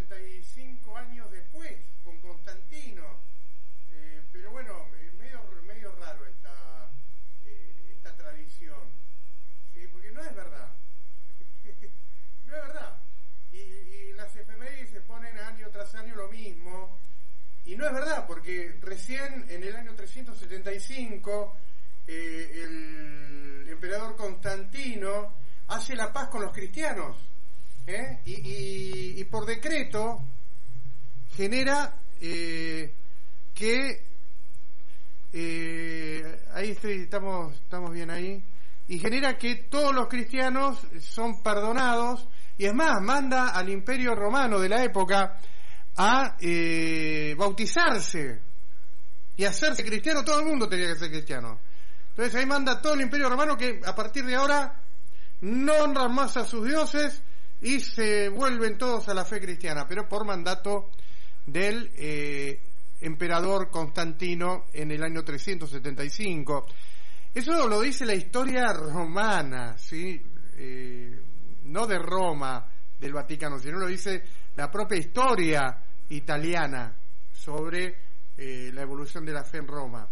35 años después, con Constantino. Pero bueno, medio raro esta tradición, ¿sí? Porque no es verdad. No es verdad. Y las efemérides se ponen año tras año lo mismo. Y no es verdad, porque recién en el año 375 el emperador Constantino hace la paz con los cristianos, y por decreto genera que ahí estamos bien ahí, y genera que todos los cristianos son perdonados, y es más, manda al Imperio Romano de la época a bautizarse y hacerse cristiano. Todo el mundo tenía que ser cristiano. Entonces ahí manda todo el Imperio Romano que a partir de ahora no honran más a sus dioses y se vuelven todos a la fe cristiana, pero por mandato del emperador Constantino en el año 375. Eso lo dice la historia romana, ¿sí? No de Roma, del Vaticano, sino lo dice la propia historia italiana sobre la evolución de la fe en Roma.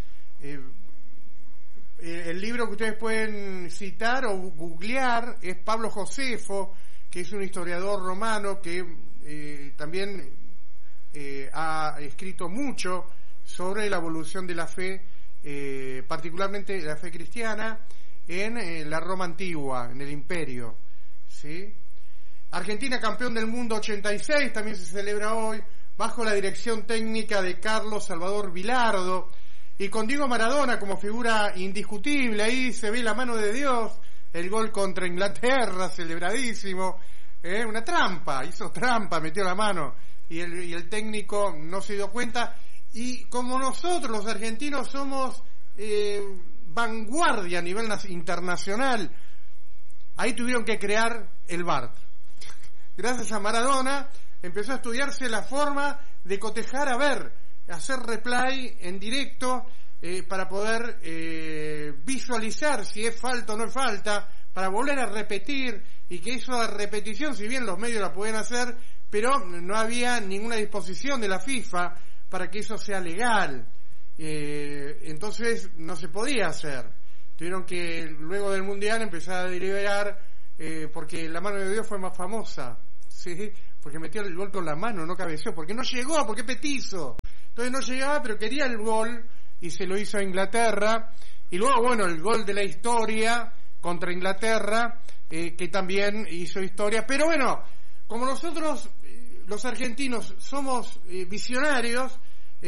El libro que ustedes pueden citar o googlear es Pablo Josefo, que es un historiador romano que también ha escrito mucho sobre la evolución de la fe, particularmente la fe cristiana en la Roma antigua, en el Imperio, ¿sí? Argentina campeón del mundo 86 también se celebra hoy bajo la dirección técnica de Carlos Salvador Vilardo y con Diego Maradona como figura indiscutible. Ahí se ve la mano de Dios, el gol contra Inglaterra celebradísimo, una trampa, hizo trampa, metió la mano y el técnico no se dio cuenta. Y como nosotros los argentinos somos vanguardia a nivel internacional, ahí tuvieron que crear el VAR. Gracias a Maradona empezó a estudiarse la forma de cotejar, hacer replay en directo para poder visualizar si es falta o no es falta, para volver a repetir, y que eso de repetición, si bien los medios la podían hacer, pero no había ninguna disposición de la FIFA para que eso sea legal, entonces no se podía hacer. Tuvieron que luego del Mundial empezar a deliberar, porque la mano de Dios fue más famosa, ¿sí? Porque metió el gol con la mano, no cabeció, porque no llegó, porque petizo. Entonces no llegaba, pero quería el gol y se lo hizo a Inglaterra. Y luego, bueno, el gol de la historia contra Inglaterra, que también hizo historia. Pero bueno, como nosotros, los argentinos, somos visionarios,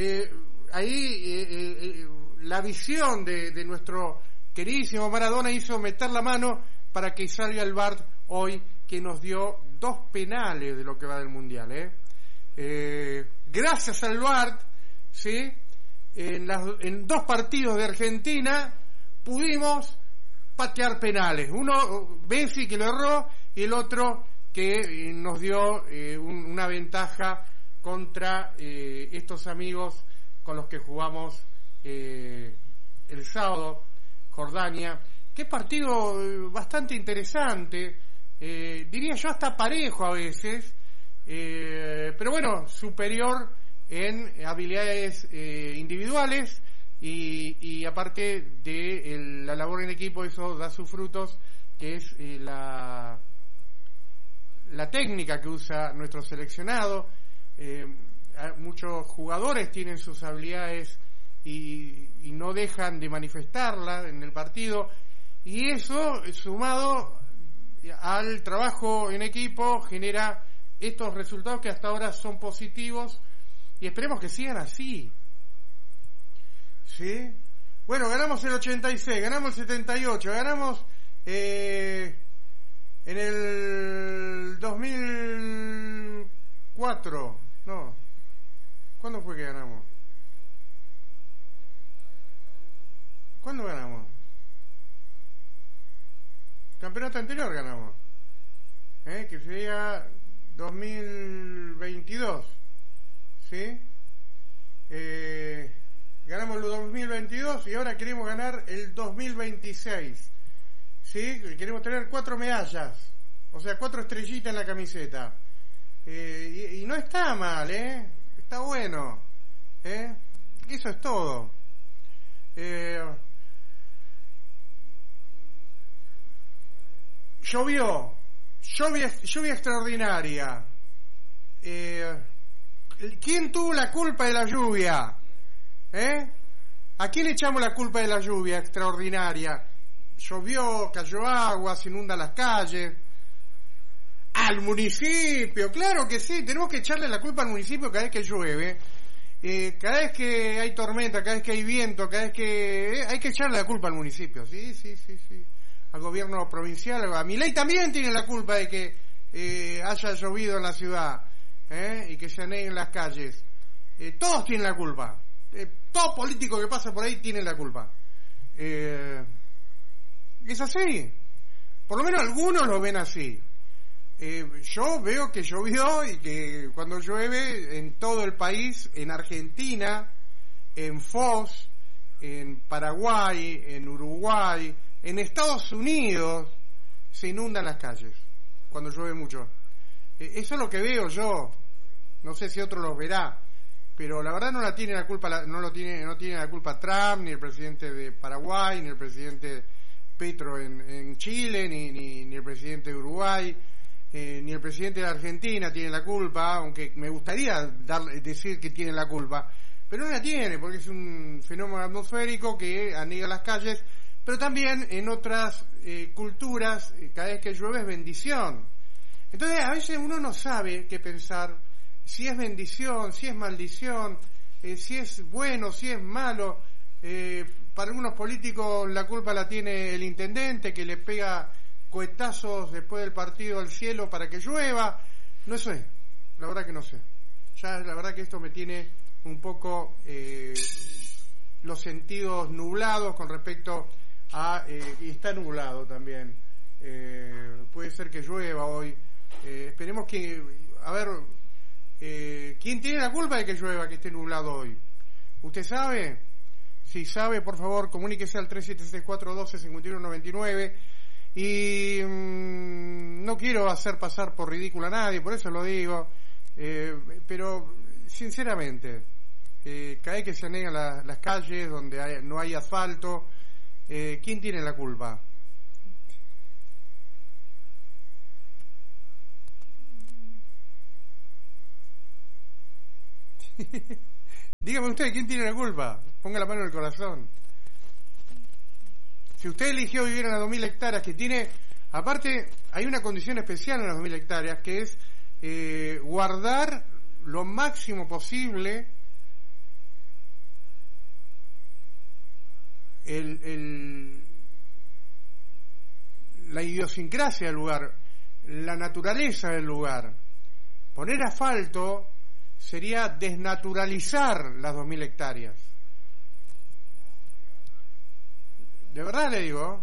ahí la visión de nuestro queridísimo Maradona hizo meter la mano para que salga el VAR hoy, que nos dio 2 penales de lo que va del Mundial, gracias al VAR, ¿sí? En 2 partidos de Argentina pudimos patear penales, uno Messi que lo erró y el otro que nos dio una ventaja contra estos amigos con los que jugamos el sábado, Jordania. Qué partido bastante interesante, diría yo hasta parejo a veces, pero bueno, superior en habilidades individuales y aparte de la labor en equipo, eso da sus frutos, que es la técnica que usa nuestro seleccionado. Muchos jugadores tienen sus habilidades y no dejan de manifestarla en el partido, y eso sumado al trabajo en equipo genera estos resultados que hasta ahora son positivos y esperemos que sigan así, ¿sí? Bueno, ganamos el 86, ganamos el 78, ganamos en el 2004, no, ¿cuándo fue que ganamos? ¿Cuándo ganamos? Campeonato anterior ganamos, que sería 2022, ¿sí? Ganamos el 2022 y ahora queremos ganar el 2026, ¿sí? Queremos tener 4 medallas, o sea, 4 estrellitas en la camiseta. Y no está mal, está bueno, eso es todo. Lluvia extraordinaria. ¿Quién tuvo la culpa de la lluvia? ¿A quién le echamos la culpa de la lluvia extraordinaria? Llovió, cayó agua, se inundan las calles. Al municipio, claro que sí, tenemos que echarle la culpa al municipio cada vez que llueve, cada vez que hay tormenta, cada vez que hay viento, cada vez que... hay que echarle la culpa al municipio, sí. Al gobierno provincial, a Milei también tiene la culpa de que haya llovido en la ciudad, y que se aneguen las calles. Todos tienen la culpa. Todo político que pasa por ahí tiene la culpa. Es así. Por lo menos algunos lo ven así. Yo veo que llovió y que cuando llueve en todo el país, en Argentina, en Foz, en Paraguay, en Uruguay, en Estados Unidos, se inundan las calles cuando llueve mucho. Eso es lo que veo yo. No sé si otro los verá, pero la verdad no la tiene la culpa, no tiene la culpa Trump, ni el presidente de Paraguay, ni el presidente Petro en Chile, ni el presidente de Uruguay. Ni el presidente de Argentina tiene la culpa, aunque me gustaría decir que tiene la culpa, pero no la tiene, porque es un fenómeno atmosférico que anega las calles, pero también en otras culturas, cada vez que llueve es bendición. Entonces a veces uno no sabe qué pensar, si es bendición, si es maldición, si es bueno, si es malo. Para algunos políticos la culpa la tiene el intendente, que le pega cohetazos después del partido al cielo para que llueva. No sé, la verdad que no sé. Ya la verdad que esto me tiene un poco los sentidos nublados con respecto a... y está nublado también. Puede ser que llueva hoy. Esperemos que... A ver, ¿quién tiene la culpa de que llueva, que esté nublado hoy? ¿Usted sabe? Si sabe, por favor, comuníquese al 3764125199. Y no quiero hacer pasar por ridículo a nadie, por eso lo digo, pero sinceramente, cada vez que se anegan las calles donde no hay asfalto, ¿quién tiene la culpa? Dígame usted, ¿quién tiene la culpa? Ponga la mano en el corazón. Si usted eligió vivir en las 2.000 hectáreas que tiene, aparte hay una condición especial en las 2.000 hectáreas que es guardar lo máximo posible la idiosincrasia del lugar, la naturaleza del lugar. Poner asfalto sería desnaturalizar las 2.000 hectáreas. De verdad le digo.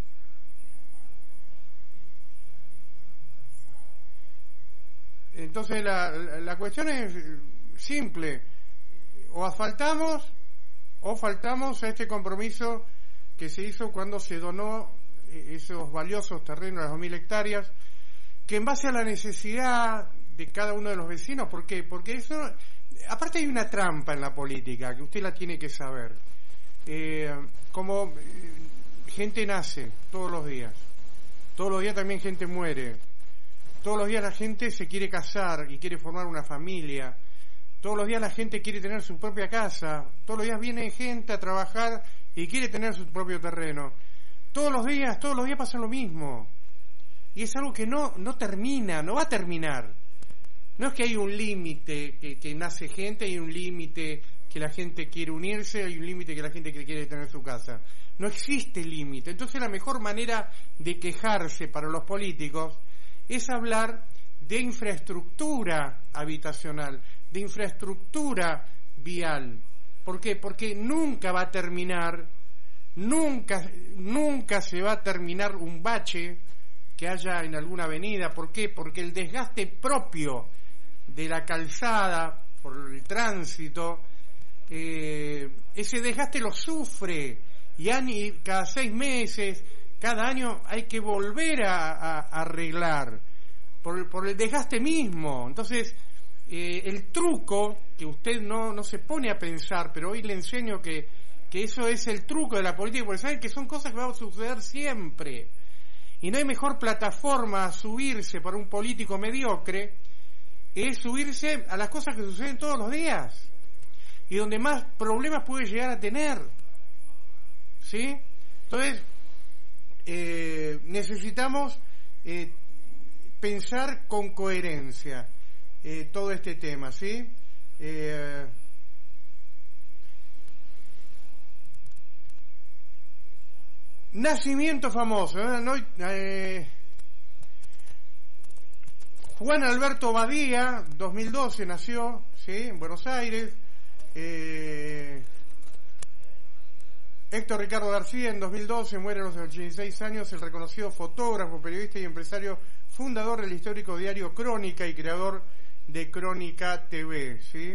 Entonces la cuestión es simple. O asfaltamos o faltamos a este compromiso que se hizo cuando se donó esos valiosos terrenos, las 2.000 hectáreas, que en base a la necesidad de cada uno de los vecinos. ¿Por qué? Porque eso... Aparte hay una trampa en la política que usted la tiene que saber. Como gente nace todos los días también gente muere, todos los días la gente se quiere casar y quiere formar una familia, todos los días la gente quiere tener su propia casa, todos los días viene gente a trabajar y quiere tener su propio terreno, todos los días pasa lo mismo, y es algo que no termina, no va a terminar. No es que hay un límite que nace gente, hay un límite que la gente quiere unirse, hay un límite que la gente quiere tener su casa. No existe límite. Entonces la mejor manera de quejarse para los políticos es hablar de infraestructura habitacional, de infraestructura vial. ¿Por qué? Porque nunca va a terminar, nunca se va a terminar un bache que haya en alguna avenida. ¿Por qué? Porque el desgaste propio de la calzada por el tránsito, ese desgaste lo sufre, y cada 6 meses, cada año hay que volver a arreglar. por el desgaste mismo. Entonces, el truco, que usted no se pone a pensar, pero hoy le enseño que eso es el truco de la política, porque saben que son cosas que van a suceder siempre. Y no hay mejor plataforma a subirse para un político mediocre, es subirse a las cosas que suceden todos los días y donde más problemas puede llegar a tener. ¿Sí? Entonces, necesitamos pensar con coherencia todo este tema, ¿sí? Nacimiento famoso, Juan Alberto Badía, 2012 nació, ¿sí? En Buenos Aires. Héctor Ricardo García, en 2012, muere a los 86 años, el reconocido fotógrafo, periodista y empresario, fundador del histórico diario Crónica y creador de Crónica TV, ¿sí?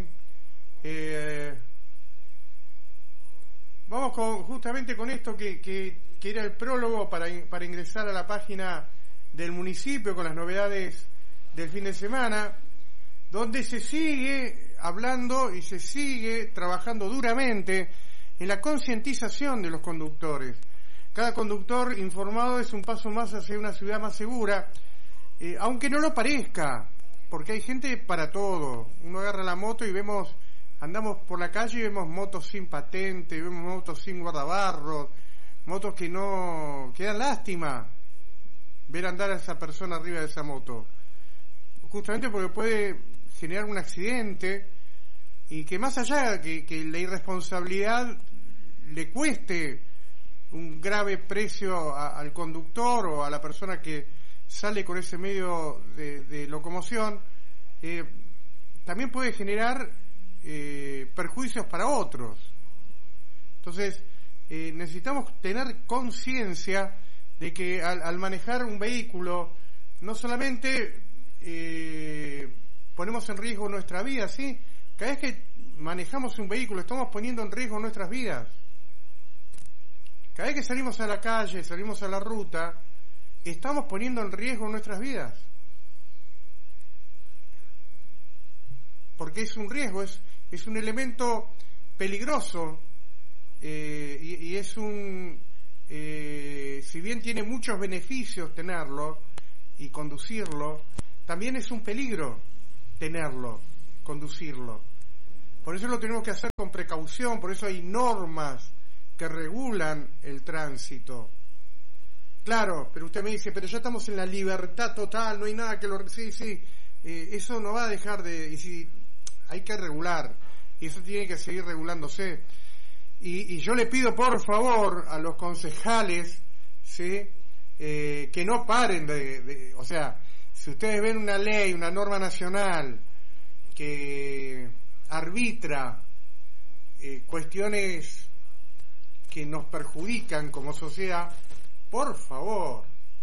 Vamos justamente con esto que era el prólogo para ingresar a la página del municipio con las novedades del fin de semana, donde se sigue hablando y se sigue trabajando duramente en la concientización de los conductores. Cada conductor informado es un paso más hacia una ciudad más segura, aunque no lo parezca, porque hay gente para todo. Uno agarra la moto y andamos por la calle y vemos motos sin patente, vemos motos sin guardabarros, motos que dan lástima ver andar a esa persona arriba de esa moto, justamente porque puede generar un accidente y que más allá que la irresponsabilidad le cueste un grave precio al conductor o a la persona que sale con ese medio de locomoción, también puede generar perjuicios para otros. Entonces, necesitamos tener conciencia de que al manejar un vehículo no solamente ponemos en riesgo nuestra vida, ¿sí? Cada vez que manejamos un vehículo estamos poniendo en riesgo nuestras vidas. Cada vez que salimos a la calle, salimos a la ruta, estamos poniendo en riesgo nuestras vidas. Porque es un riesgo, es un elemento peligroso, y es si bien tiene muchos beneficios tenerlo y conducirlo, también es un peligro tenerlo, conducirlo. Por eso lo tenemos que hacer con precaución, por eso hay normas que regulan el tránsito. Claro, pero usted me dice, pero ya estamos en la libertad total, no hay nada que lo... Sí, eso no va a dejar de... Y si hay que regular, y eso tiene que seguir regulándose. Y yo le pido, por favor, a los concejales, ¿sí? Que no paren o sea, si ustedes ven una ley, una norma nacional que arbitra cuestiones que nos perjudican como sociedad, por favor,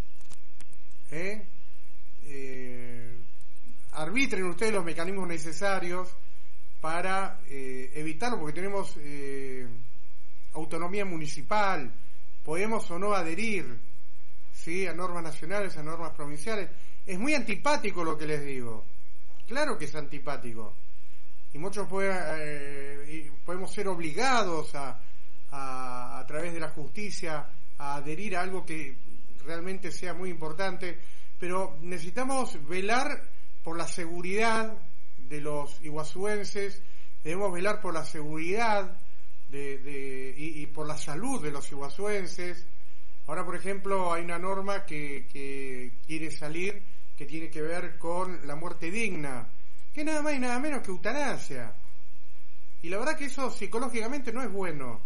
arbitren ustedes los mecanismos necesarios para evitarlo, porque tenemos autonomía municipal, podemos o no adherir, ¿sí? A normas nacionales, a normas provinciales. Es muy antipático lo que les digo, claro que es antipático, y muchos podemos ser obligados a través de la justicia a adherir a algo que realmente sea muy importante, pero necesitamos velar por la seguridad de los iguazuenses, debemos velar por la seguridad y por la salud de los iguazuenses. Ahora, por ejemplo, hay una norma que quiere salir, que tiene que ver con la muerte digna, que nada más y nada menos que eutanasia. Y la verdad que eso psicológicamente no es bueno.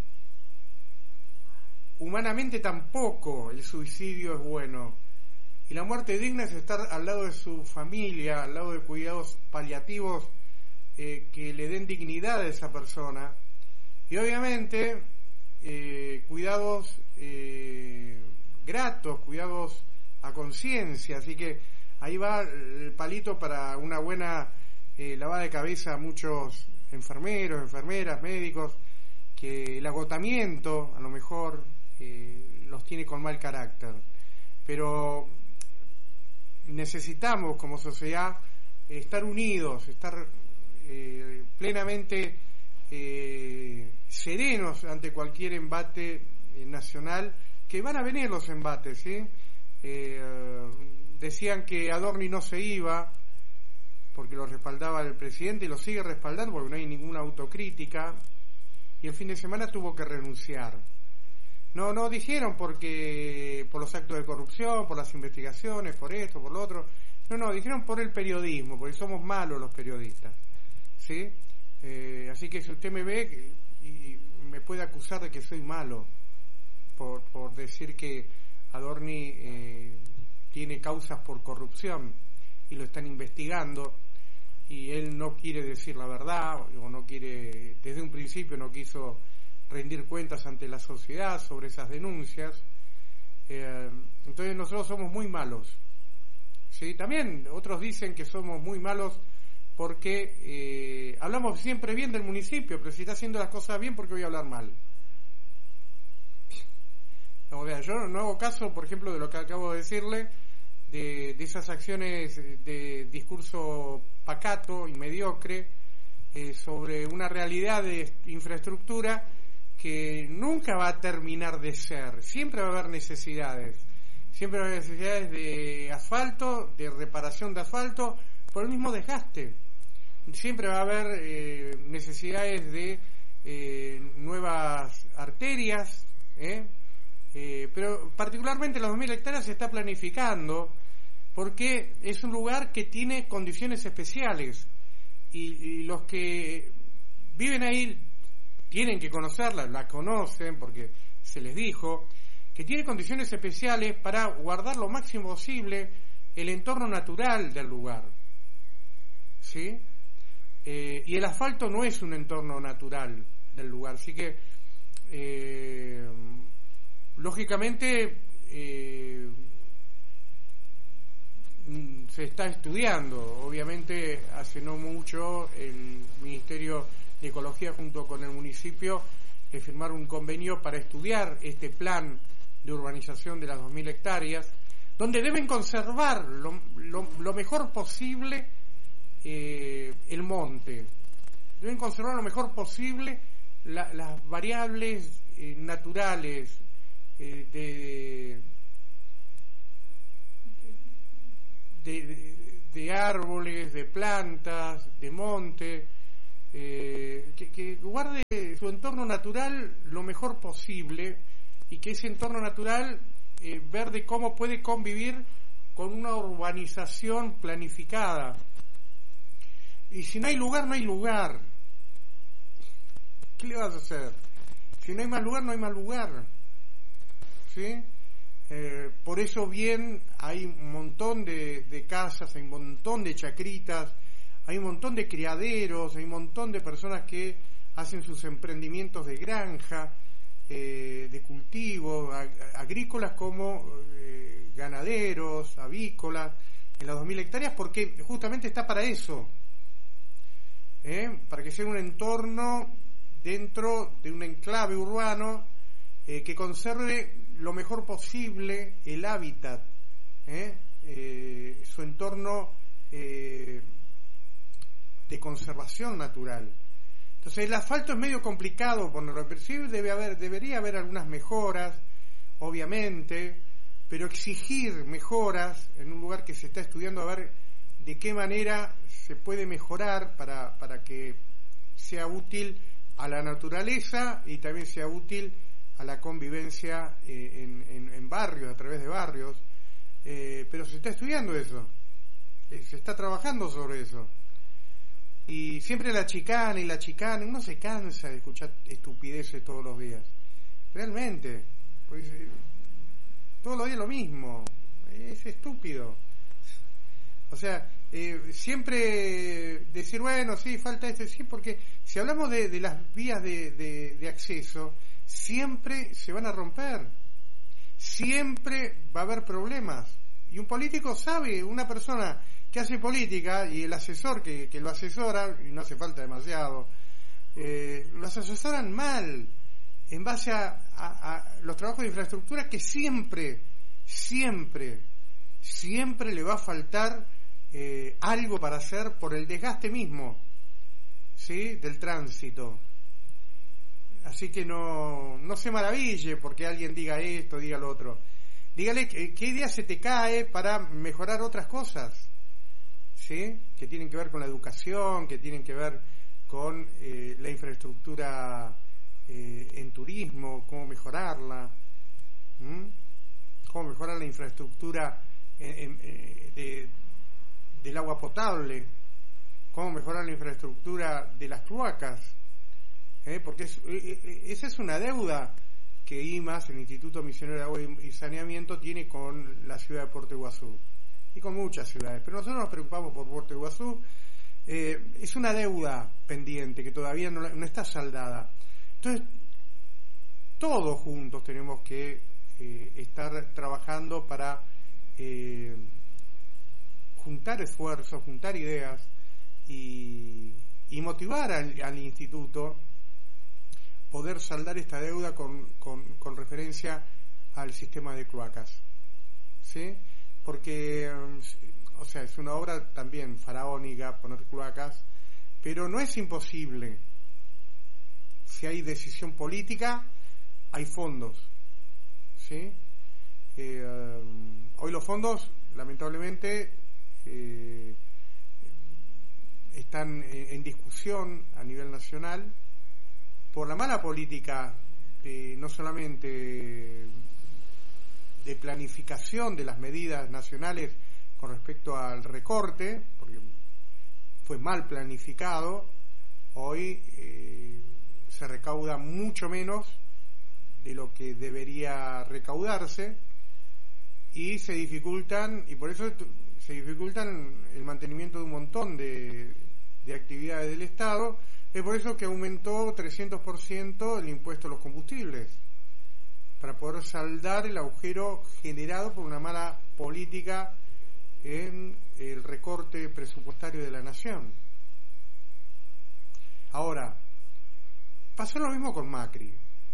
Humanamente tampoco el suicidio es bueno. Y la muerte digna es estar al lado de su familia, al lado de cuidados paliativos que le den dignidad a esa persona. Y obviamente cuidados gratos, cuidados a conciencia. Así que ahí va el palito para una buena lavada de cabeza a muchos enfermeros, enfermeras, médicos, que el agotamiento a lo mejor los tiene con mal carácter. Pero necesitamos como sociedad estar unidos, estar plenamente serenos ante cualquier embate nacional, que van a venir los embates, ¿sí? Decían que Adorni no se iba porque lo respaldaba el presidente y lo sigue respaldando porque no hay ninguna autocrítica, y el fin de semana tuvo que renunciar. No dijeron porque por los actos de corrupción, por las investigaciones, por esto, por lo otro. No, dijeron por el periodismo, porque somos malos los periodistas, ¿sí? Así que si usted me ve y me puede acusar de que soy malo por decir que Adorni tiene causas por corrupción y lo están investigando, y él no quiere decir la verdad, o no quiere, desde un principio no quiso rendir cuentas ante la sociedad sobre esas denuncias. Entonces nosotros somos muy malos, ¿sí? También otros dicen que somos muy malos porque hablamos siempre bien del municipio, pero si está haciendo las cosas bien, ¿por qué voy a hablar mal? O sea, yo no hago caso, por ejemplo, de lo que acabo de decirle, de esas acciones de discurso pacato y mediocre sobre una realidad de infraestructura que nunca va a terminar de ser. Siempre va a haber necesidades. Siempre va a haber necesidades de asfalto, de reparación de asfalto, por el mismo desgaste. Siempre va a haber necesidades de nuevas arterias, pero particularmente las 2.000 hectáreas se está planificando porque es un lugar que tiene condiciones especiales y los que viven ahí tienen que conocerla, la conocen porque se les dijo que tiene condiciones especiales para guardar lo máximo posible el entorno natural del lugar, ¿sí? Y el asfalto no es un entorno natural del lugar, así que lógicamente se está estudiando. Obviamente hace no mucho el Ministerio de Ecología junto con el municipio firmaron un convenio para estudiar este plan de urbanización de las 2.000 hectáreas, donde deben conservar lo mejor posible el monte, deben conservar lo mejor posible las variables naturales de árboles, de plantas, de monte, que guarde su entorno natural lo mejor posible, y que ese entorno natural ver de cómo puede convivir con una urbanización planificada. Y si no hay lugar, no hay lugar. ¿Qué le vas a hacer? Si no hay más lugar, no hay más lugar, ¿sí? Por eso bien hay un montón de casas, hay un montón de chacritas, hay un montón de criaderos, hay un montón de personas que hacen sus emprendimientos de granja, de cultivo, agrícolas como ganaderos, avícolas, en las 2.000 hectáreas, porque justamente está para eso, para que sea un entorno dentro de un enclave urbano que conserve lo mejor posible el hábitat, su entorno de conservación natural. Entonces el asfalto es medio complicado ponerlo, pero sí debería haber algunas mejoras, obviamente, pero exigir mejoras en un lugar que se está estudiando a ver de qué manera se puede mejorar para que sea útil a la naturaleza y también sea útil a la convivencia en barrios, a través de barrios, pero se está estudiando eso, se está trabajando sobre eso. Y siempre la chicana, uno se cansa de escuchar estupideces todos los días, realmente, pues, todos los días lo mismo, es estúpido. O sea, siempre decir, bueno, sí, falta esto, sí, porque si hablamos de las vías de acceso, siempre se van a romper, siempre va a haber problemas, y un político sabe, una persona que hace política y el asesor que lo asesora, y no hace falta demasiado, los asesoran mal en base a los trabajos de infraestructura que siempre siempre le va a faltar algo para hacer por el desgaste mismo, ¿sí?, del tránsito. Así que no se maraville porque alguien diga esto, diga lo otro. Dígale qué idea se te cae para mejorar otras cosas, ¿sí?, que tienen que ver con la educación, que tienen que ver con la infraestructura en turismo, cómo mejorarla, cómo mejorar la infraestructura del agua potable, cómo mejorar la infraestructura de las cloacas, porque esa es una deuda que IMAS, el Instituto Misionero de Agua y Saneamiento, tiene con la ciudad de Puerto Iguazú y con muchas ciudades, pero nosotros nos preocupamos por Puerto Iguazú. Es una deuda pendiente que todavía no está saldada. Entonces, todos juntos tenemos que estar trabajando para juntar esfuerzos, juntar ideas y motivar al instituto poder saldar esta deuda con referencia al sistema de cloacas, ¿sí? Porque, o sea, es una obra también faraónica poner cloacas, pero no es imposible. Si hay decisión política, hay fondos, ¿sí? Hoy los fondos, lamentablemente, están en discusión a nivel nacional por la mala política no solamente de planificación de las medidas nacionales con respecto al recorte, porque fue mal planificado. Hoy se recauda mucho menos de lo que debería recaudarse y se dificultan, y por eso se dificultan el mantenimiento de un montón de actividades del Estado. Es por eso que aumentó 300% el impuesto a los combustibles, para poder saldar el agujero generado por una mala política en el recorte presupuestario de la nación. Ahora, pasó lo mismo con Macri.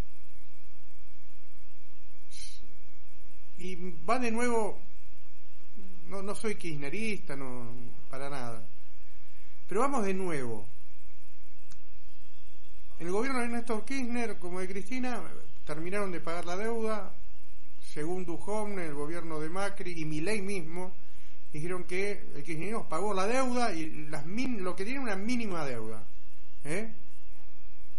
Y va de nuevo, no soy kirchnerista, no, para nada. Pero vamos de nuevo. En el gobierno de Néstor Kirchner, como de Cristina, terminaron de pagar la deuda. Según Duhovne, el gobierno de Macri y Milei mismo dijeron que el kirchnerismo pagó la deuda y lo que tiene una mínima deuda,